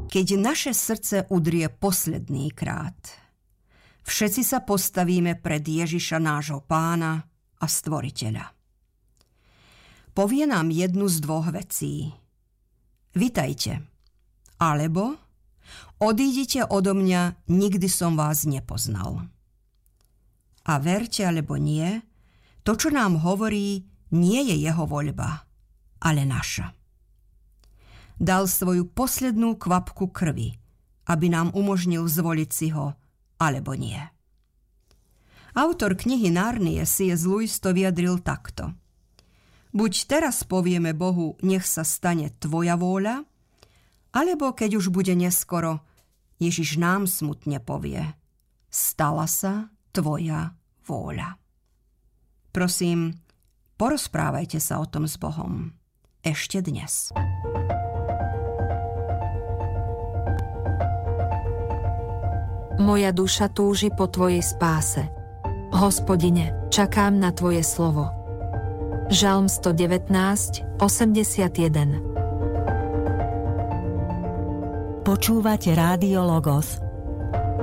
Keď naše srdce udrie posledný krát, všetci sa postavíme pred Ježiša nášho Pána a Stvoriteľa. Povie nám jednu z dvoch vecí. Vitajte, alebo odídite odo mňa, nikdy som vás nepoznal. A verte alebo nie, to, čo nám hovorí, nie je jeho voľba, ale naša. Dal svoju poslednú kvapku krvi, aby nám umožnil zvoliť si ho, alebo nie. Autor knihy Nárnie C.S. Lewis to vyjadril takto. Buď teraz povieme Bohu, nech sa stane tvoja vôľa, alebo keď už bude neskoro, Ježiš nám smutne povie, stala sa tvoja vôľa. Prosím, porozprávajte sa o tom s Bohom ešte dnes. Moja duša túži po tvojej spáse. Hospodine, čakám na tvoje slovo. Žalm 119, 81. Počúvate Rádio Logos.